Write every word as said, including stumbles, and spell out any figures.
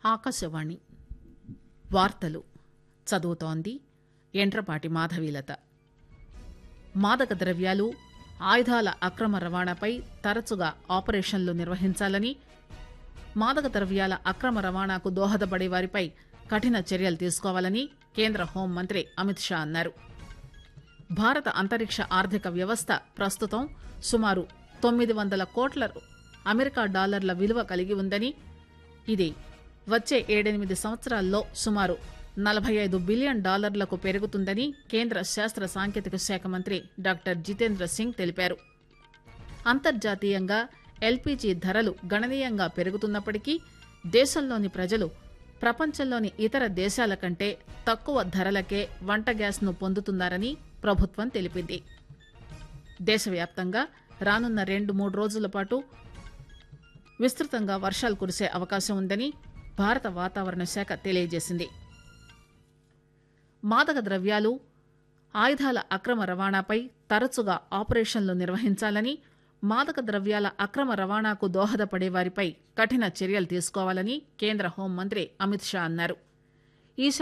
ఆకాశవాణి వార్తలు చదువుతోంది ఎండ్రపాటి మాధవీలత. మాదక ద్రవ్యాలు, ఆయుధాల అక్రమ రవాణాపై తరచుగా ఆపరేషన్లు నిర్వహించాలని, మాదక ద్రవ్యాల అక్రమ రవాణాకు దోహదపడే వారిపై కఠిన చర్యలు తీసుకోవాలని కేంద్ర హోంమంత్రి అమిత్ షా అన్నారు. భారత అంతరిక్ష ఆర్థిక వ్యవస్థ ప్రస్తుతం సుమారు తొమ్మిది వందల కోట్ల అమెరికా డాలర్ల విలువ కలిగి ఉందని, ఇది వచ్చే ఏడెనిమిది సంవత్సరాల్లో సుమారు నలభై ఐదు బిలియన్ డాలర్లకు పెరుగుతుందని కేంద్ర శాస్త్ర సాంకేతిక శాఖ మంత్రి డాక్టర్ జితేంద్ర సింగ్ తెలిపారు. అంతర్జాతీయంగా ఎల్పీజీ ధరలు గణనీయంగా పెరుగుతున్నప్పటికీ దేశంలోని ప్రజలు ప్రపంచంలోని ఇతర దేశాల కంటే తక్కువ ధరలకే వంట గ్యాస్ ను పొందుతున్నారని ప్రభుత్వం తెలిపింది. దేశవ్యాప్తంగా రానున్న రెండు మూడు రోజుల పాటు విస్తృతంగా వర్షాలు కురిసే అవకాశం ఉందని భారత వాతావరణ శాఖ తెలియజేసింది. మాదక ద్రవ్యాలు, ఆయుధాల అక్రమ రవాణాపై తరచుగా ఆపరేషన్లు నిర్వహించాలని, మాదక ద్రవ్యాల అక్రమ రవాణాకు దోహదపడే వారిపై కఠిన చర్యలు తీసుకోవాలని కేంద్ర హోంమంత్రి అమిత్ షా అన్నారు.